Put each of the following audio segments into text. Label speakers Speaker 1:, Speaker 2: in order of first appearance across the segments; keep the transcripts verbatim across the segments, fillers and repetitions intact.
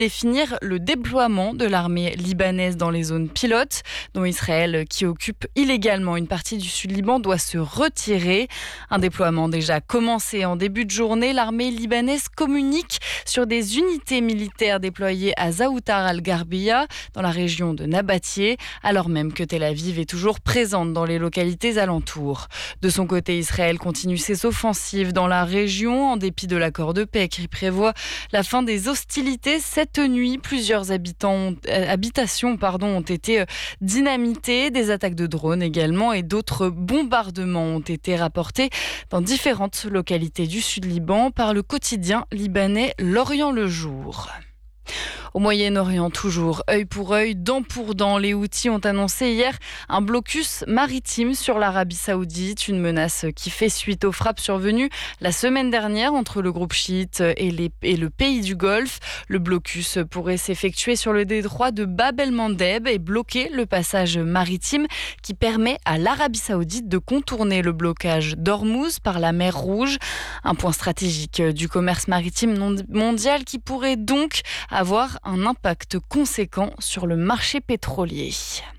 Speaker 1: définir le déploiement de l'armée libanaise dans les zones pilotes, dont Israël, qui occupe illégalement une partie du sud-Liban, doit se retirer. Un déploiement déjà commencé en début de journée. L'armée libanaise communique sur des unités militaires déployées à Zaoutar al-Gharbia, dans la région de Nabatieh, alors même que Tel Aviv est toujours présente dans les localités alentours. De son côté, Israël continue ses offensives dans la région, en dépit de l'accord de paix qui prévoit la fin des hostilités. Cette nuit, plusieurs habitants, euh, habitations pardon, ont été dynamitées, des attaques de drones également, et d'autres bombardements ont été rapportés dans différentes localités du Sud-Liban par le quotidien libanais L'Orient le Jour. Au Moyen-Orient, toujours, œil pour œil, dent pour dent, les Houthis ont annoncé hier un blocus maritime sur l'Arabie Saoudite, une menace qui fait suite aux frappes survenues la semaine dernière entre le groupe chiite et, les, et le pays du Golfe. Le blocus pourrait s'effectuer sur le détroit de Bab el-Mandeb et bloquer le passage maritime qui permet à l'Arabie Saoudite de contourner le blocage d'Ormuz par la mer Rouge, un point stratégique du commerce maritime mondial qui pourrait donc avoir un impact conséquent sur le marché pétrolier.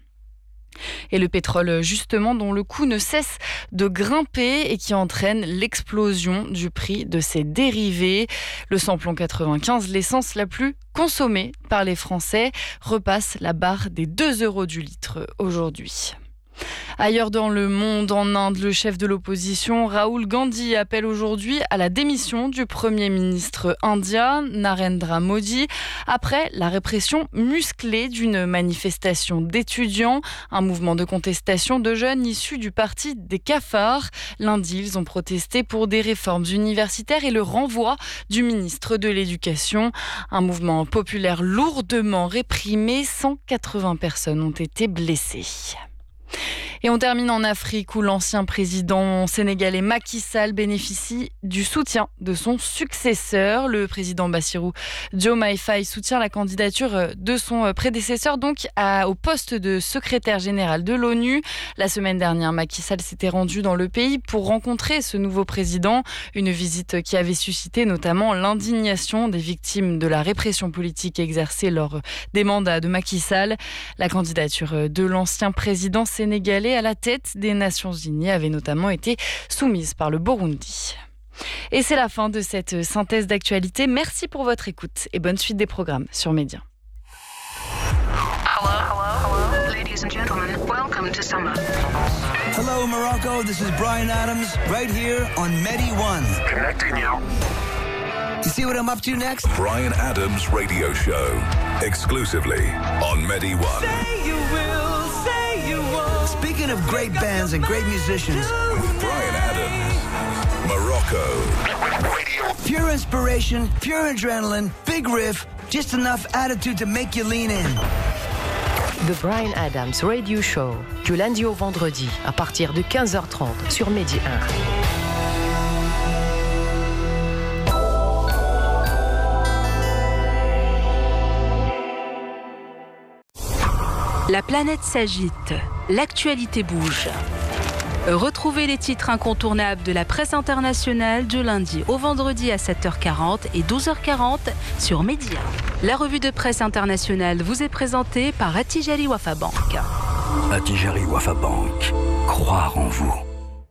Speaker 1: Et le pétrole, justement, dont le coût ne cesse de grimper et qui entraîne l'explosion du prix de ses dérivés. Le samplon quatre-vingt-quinze, l'essence la plus consommée par les Français, repasse la barre des deux euros du litre aujourd'hui. Ailleurs dans le monde, en Inde, le chef de l'opposition, Rahul Gandhi, appelle aujourd'hui à la démission du Premier ministre indien, Narendra Modi, après la répression musclée d'une manifestation d'étudiants, un mouvement de contestation de jeunes issus du parti des cafards. Lundi, ils ont protesté pour des réformes universitaires et le renvoi du ministre de l'Éducation. Un mouvement populaire lourdement réprimé, cent quatre-vingts personnes ont été blessées. Et on termine en Afrique où l'ancien président sénégalais Macky Sall bénéficie du soutien de son successeur. Le président Bassirou Diomaye Faye soutient la candidature de son prédécesseur donc à, au poste de secrétaire général de l'ONU. La semaine dernière, Macky Sall s'était rendu dans le pays pour rencontrer ce nouveau président. Une visite qui avait suscité notamment l'indignation des victimes de la répression politique exercée lors des mandats de Macky Sall. La candidature de l'ancien président sénégalais à la tête des Nations Unies avait notamment été soumise par le Burundi. Et c'est la fin de cette synthèse d'actualité. Merci pour votre écoute et bonne suite des programmes sur Média.
Speaker 2: Hello, hello, hello, ladies and gentlemen, welcome to summer.
Speaker 3: Hello, Morocco. This is Bryan Adams right here on Medi One.
Speaker 2: Connecting you.
Speaker 3: You see what I'm up to next?
Speaker 4: Bryan Adams Radio Show, exclusively on Medi One.
Speaker 3: Say you will, say you won't. Speaking of great bands and great musicians,
Speaker 4: With Bryan Adams, Morocco.
Speaker 2: Radio.
Speaker 3: pure inspiration, pure adrenaline, big riff, just enough attitude to make you lean in.
Speaker 5: The Bryan Adams Radio Show, du lundi au vendredi, à partir de quinze heures trente sur Medi un.
Speaker 6: La planète s'agite, l'actualité bouge. Retrouvez les titres incontournables de la presse internationale du lundi au vendredi à sept heures quarante et douze heures quarante sur Média. La revue de presse internationale vous est présentée par Attijari Wafa Bank.
Speaker 7: Attijari Wafa Bank. Croire en vous.